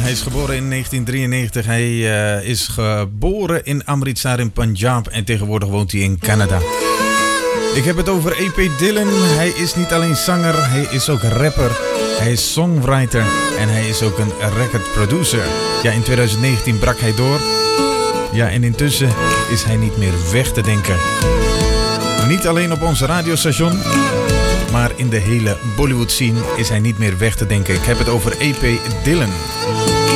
hij is geboren in 1993. Hij is geboren in Amritsar in Punjab en tegenwoordig woont hij in Canada. Ik heb het over E.P. Dillon. Hij is niet alleen zanger, hij is ook rapper. Hij is songwriter en hij is ook een record producer. Ja, in 2019 brak hij door. Ja, en intussen is hij niet meer weg te denken. Niet alleen op ons radiostation, maar in de hele Bollywood scene is hij niet meer weg te denken. Ik heb het over E.P. Dillon.